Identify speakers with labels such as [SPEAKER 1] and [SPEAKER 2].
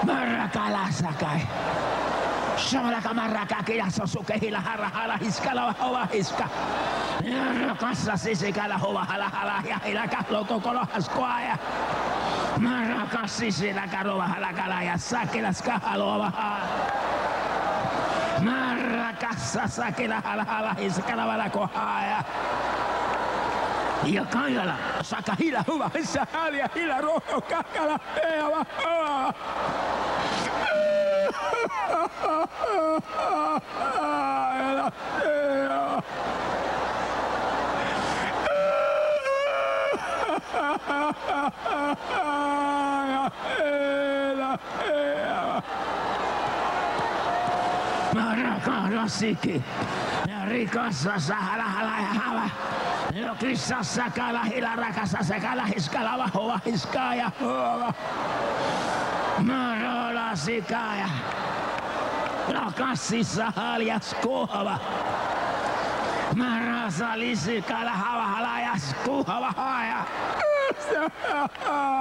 [SPEAKER 1] Marakala sakai. Shamalaka maraka kila sosuke hila hara hala hiskala hova hiska. Kassa sisikala hova hala hala ja hila kahlo tokolo haskoaja. Maraka sisila karova hala kala ja sakilas kahalova hala. Marakassa sakila hala hala hiskala vala kohaja. Ja Kaijala saka hila hova hissa halia hila roho kakala eava hoa. Marakasiki rikassa sahala hava. Kissa sakala hila rakassa sakala hiskala vahova hiskaya hova. Marola sikaya. Rakassissa haljas kuhava. Marasa lisikala hava halajas kuhava haja.